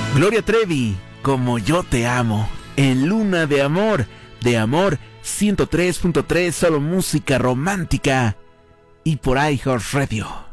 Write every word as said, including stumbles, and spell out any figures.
Gloria Trevi, Como yo te amo, en Luna de Amor, de Amor ciento tres punto tres, solo música romántica y por iHeartRadio.